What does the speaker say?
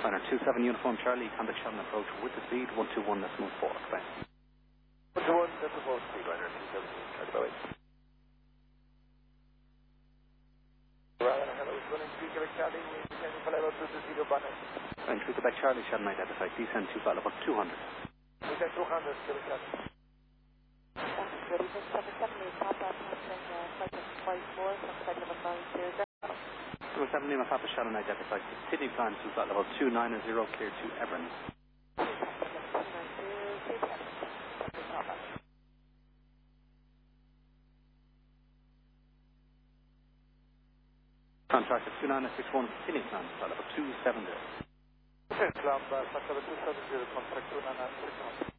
Liner 27 Uniform Charlie, contact Shannon approach with the speed 121, let's move forward. Bye. 121, that's the full speed Liner 27, Charlie, bye. Hello, it's running 3 Quebec Charlie, we can follow up to the 0 banner. Running 3 Quebec Charlie, Shannon identified, descend to flight level 200. Descend 200, Quebec Charlie. Ready for 778, contact flight level 54, from flight level 90. 7 Lima Papa Shannon identified, Sydney plan to flight level 290, clear to Evern. Contractor 2961, Sydney plan to flight level 270. Club, flight level 270, contract 2961.